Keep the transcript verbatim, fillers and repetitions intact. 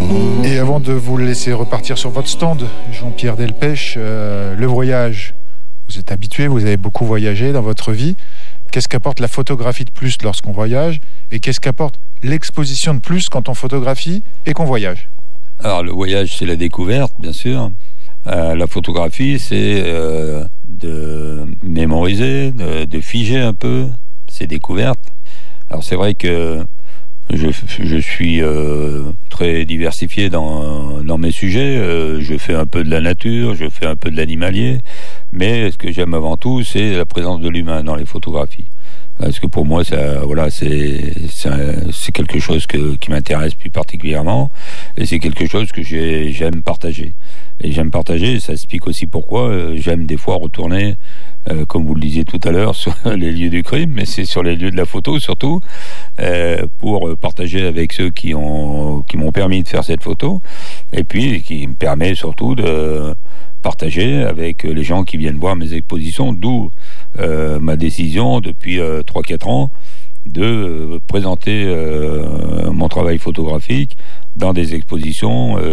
Et avant de vous laisser repartir sur votre stand, Jean-Pierre Delpech, euh, le voyage, vous êtes habitué, vous avez beaucoup voyagé dans votre vie. Qu'est-ce qu'apporte la photographie de plus lorsqu'on voyage et qu'est-ce qu'apporte l'exposition de plus quand on photographie et qu'on voyage? Alors le voyage, c'est la découverte, bien sûr. Euh, la photographie, c'est euh, de mémoriser, de, de figer un peu ces découvertes. Alors c'est vrai que je, je suis euh, très diversifié dans, dans mes sujets. Euh, je fais un peu de la nature, je fais un peu de l'animalier, mais ce que j'aime avant tout, c'est la présence de l'humain dans les photographies. Parce que pour moi, ça, voilà, c'est, c'est, c'est quelque chose que, qui m'intéresse plus particulièrement, et c'est quelque chose que j'ai, j'aime partager. Et j'aime partager, ça explique aussi pourquoi euh, j'aime des fois retourner, euh, comme vous le disiez tout à l'heure, sur les lieux du crime, mais c'est sur les lieux de la photo surtout, euh, pour partager avec ceux qui ont, qui m'ont permis de faire cette photo, et puis qui me permet surtout de partager avec les gens qui viennent voir mes expositions, d'où euh, ma décision depuis euh, trois quatre ans de euh, présenter euh, mon travail photographique dans des expositions euh,